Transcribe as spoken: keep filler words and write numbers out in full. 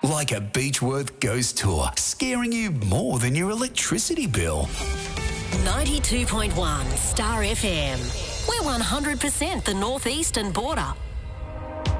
Like a Beechworth ghost tour, scaring you more than your electricity bill. ninety-two point one Star F M. We're one hundred percent the northeastern border.